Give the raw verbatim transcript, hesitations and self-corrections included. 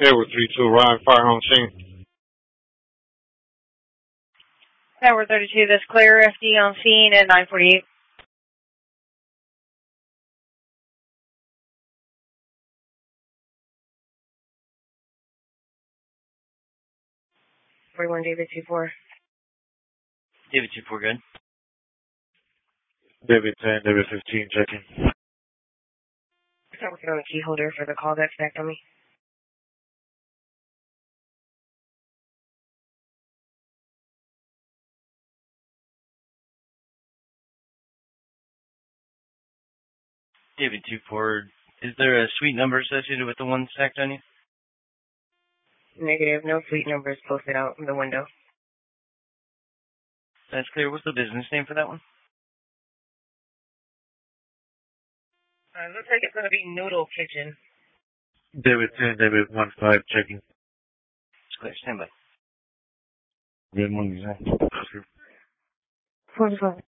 Edward three two, Ryan, fire on scene. Edward thirty-two, that's clear. F D on scene at nine forty-eight. forty-one, David two four. David two four, good. David ten, David fifteen, checking. I'm working on the key holder for the call that stacked on me. David two four, is there a suite number associated with the one stacked on you? Negative, no suite numbers posted out in the window. That's clear. What's the business name for that one? Uh, looks like it's going to be Noodle Kitchen. David ten, David one five, checking. It's clear. Stand by. Good morning, sir. forty-five.